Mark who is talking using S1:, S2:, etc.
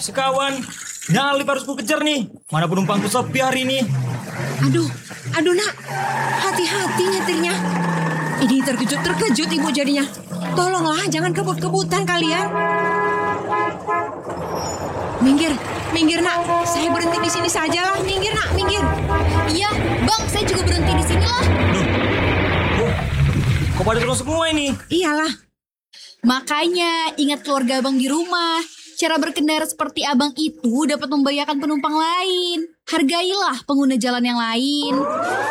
S1: sekawan. Nyalip harus ku kejar nih. Mana penumpangku sepi hari ini.
S2: Aduh nak, hati-hati nyetirnya. Ini terkejut ibu jadinya. Tolonglah, jangan kebut-kebutan kalian. Minggir nak. Saya berhenti di sini sajalah. Minggir nak, minggir.
S3: Iya, Bang, saya juga berhenti di sini lah.
S1: Kok pada turun semua ini?
S2: Iyalah.
S3: Makanya ingat keluarga Abang di rumah. Cara berkendara seperti Abang itu dapat membahayakan penumpang lain. Hargailah pengguna jalan yang lain.